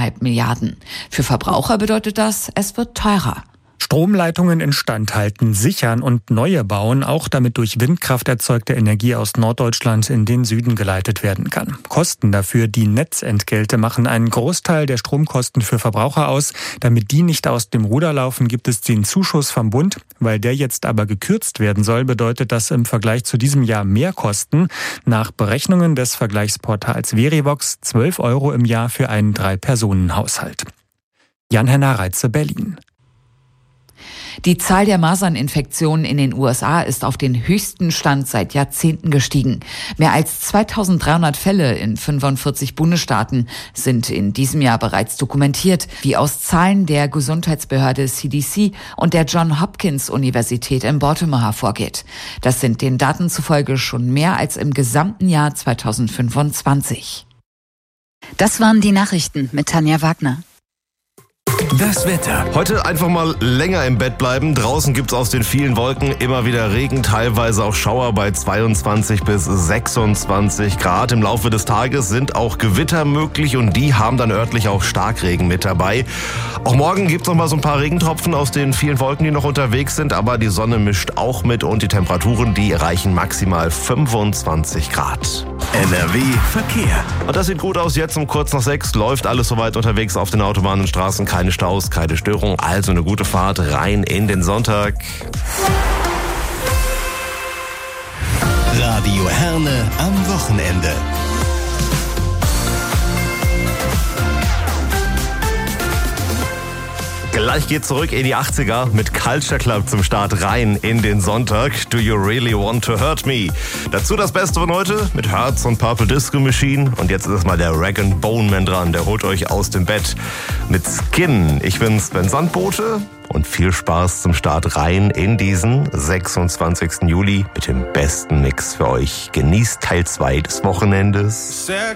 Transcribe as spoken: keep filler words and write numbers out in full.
zweieinhalb Milliarden. Für Verbraucher bedeutet das, es wird teurer. Stromleitungen instand halten, sichern und neue bauen, auch damit durch Windkraft erzeugte Energie aus Norddeutschland in den Süden geleitet werden kann. Kosten dafür, die Netzentgelte, machen einen Großteil der Stromkosten für Verbraucher aus. Damit die nicht aus dem Ruder laufen, gibt es den Zuschuss vom Bund. Weil der jetzt aber gekürzt werden soll, bedeutet das im Vergleich zu diesem Jahr mehr Kosten. Nach Berechnungen des Vergleichsportals Verivox zwölf Euro im Jahr für einen Drei-Personen-Haushalt. Jan-Henner Reitze, Berlin. Die Zahl der Maserninfektionen in den U S A ist auf den höchsten Stand seit Jahrzehnten gestiegen. Mehr als zweitausenddreihundert Fälle in fünfundvierzig Bundesstaaten sind in diesem Jahr bereits dokumentiert, wie aus Zahlen der Gesundheitsbehörde C D C und der Johns Hopkins Universität in Baltimore hervorgeht. Das sind den Daten zufolge schon mehr als im gesamten Jahr zweitausendfünfundzwanzig. Das waren die Nachrichten mit Tanja Wagner. Das Wetter. Heute einfach mal länger im Bett bleiben. Draußen gibt's aus den vielen Wolken immer wieder Regen, teilweise auch Schauer bei zweiundzwanzig bis sechsundzwanzig Grad. Im Laufe des Tages sind auch Gewitter möglich und die haben dann örtlich auch Starkregen mit dabei. Auch morgen gibt's noch mal so ein paar Regentropfen aus den vielen Wolken, die noch unterwegs sind, aber die Sonne mischt auch mit und die Temperaturen, die erreichen maximal fünfundzwanzig Grad. N R W Verkehr. Und das sieht gut aus. Jetzt um kurz nach sechs läuft alles soweit unterwegs auf den Autobahnen und Straßen. Keine Staus, keine Störung. Also eine gute Fahrt rein in den Sonntag. Radio Herne am Wochenende. Gleich geht's zurück in die achtziger mit Culture Club zum Start rein in den Sonntag. Do you really want to hurt me? Dazu das Beste von heute mit Herz und Purple Disco Machine. Und jetzt ist es mal der Rag and Bone Man dran. Der holt euch aus dem Bett mit Skin. Ich bin Sven Sandbote und viel Spaß zum Start rein in diesen sechsundzwanzigsten Juli mit dem besten Mix für euch. Genießt Teil zwei des Wochenendes.